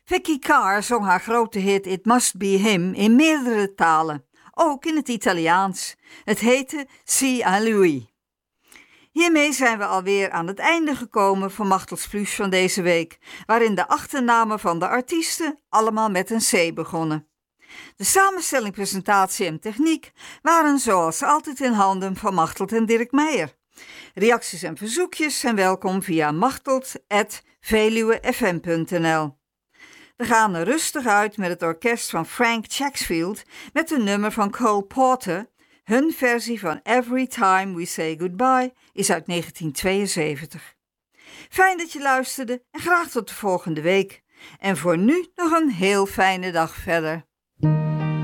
Vicky Carr zong haar grote hit It Must Be Him in meerdere talen, ook in het Italiaans. Het heette Si à lui. Hiermee zijn we alweer aan het einde gekomen van Machtel's Plus van deze week, waarin de achternamen van de artiesten allemaal met een C begonnen. De samenstelling, presentatie en techniek waren zoals altijd in handen van Machteld en Dirk Meijer. Reacties en verzoekjes zijn welkom via machteld@veluwefm.nl. We gaan er rustig uit met het orkest van Frank Chaksfield met een nummer van Cole Porter. Hun versie van Every Time We Say Goodbye is uit 1972. Fijn dat je luisterde en graag tot de volgende week. En voor nu nog een heel fijne dag verder.